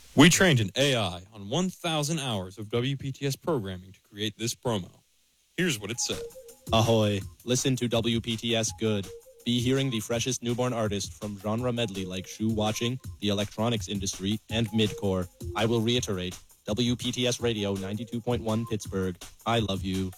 We trained an AI on 1,000 hours of WPTS programming to create this promo. Here's what it said. Ahoy, listen to WPTS Good. Be hearing the freshest newborn artist from genre medley like shoe watching, the electronics industry, and midcore. I will reiterate, WPTS Radio 92.1 Pittsburgh. I love you.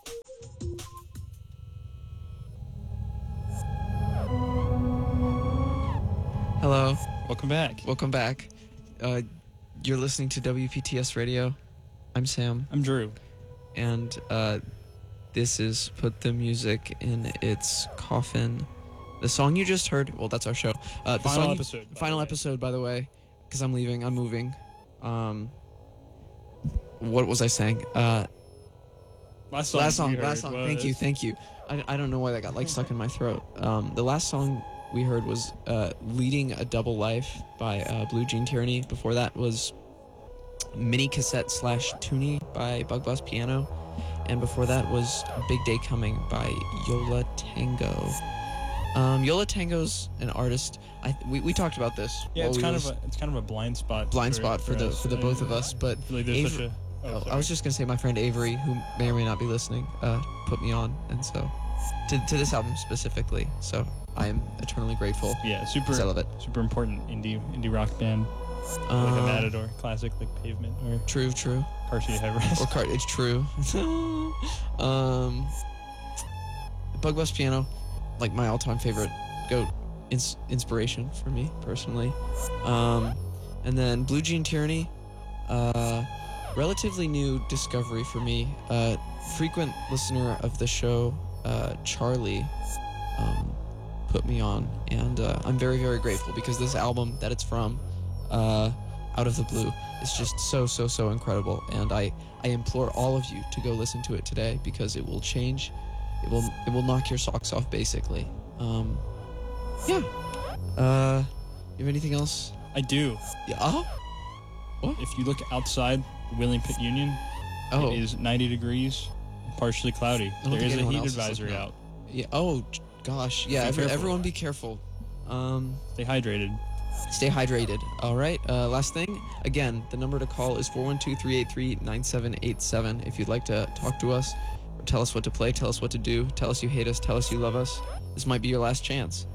Hello. Welcome back. Welcome back. You're listening to WPTS Radio. I'm Sam. I'm Drew. And this is Put the Music in Its Coffin. The song you just heard, well, that's our show. Final episode. Final episode, by the way, because I'm leaving. I'm moving. What was I saying? Last song. Thank you. I don't know why that got stuck in my throat. The last song we heard was Leading a Double Life by Blue Jean Tyranny. Before that was Mini Cassette / Toonie by Bug Bus Piano. And before that was Big Day Coming by Yola Tango. Yola Tango's an artist. We talked about this. Yeah, it's kind of a blind spot. For the both of us. But I was just gonna say my friend Avery, who may or may not be listening, put me on, and so to this album specifically. So I am eternally grateful. Yeah, super. I love it. Super important indie rock band. Like a Matador classic, like Pavement or True. Car Seat Headrest. It's true. Bug Bus Piano, like my all-time favorite goat inspiration for me personally. And then Blue Jean Tyranny, relatively new discovery for me. Frequent listener of the show, Charlie, put me on, and I'm very, very grateful because this album that it's from, Out of the Blue, is just so incredible, and I implore all of you to go listen to it today because it will change. It will knock your socks off, basically. Yeah. You have anything else? I do. Yeah. What? If you look outside William Pitt Union, it is 90 degrees, partially cloudy. There is a heat advisory out. Yeah. Oh gosh. Yeah. Everyone, be careful. Stay hydrated. Stay hydrated. All right. Last thing. Again, the number to call is 412-383-9787. If you'd like to talk to us, or tell us what to play, tell us what to do, tell us you hate us, tell us you love us, this might be your last chance.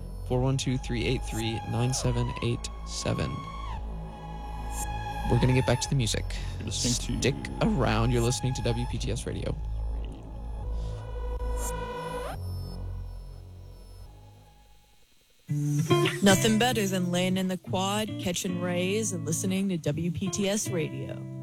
412-383-9787. We're going to get back to the music. Stick around. You're listening to WPTS Radio. Nothing better than laying in the quad, catching rays, and listening to WPTS Radio.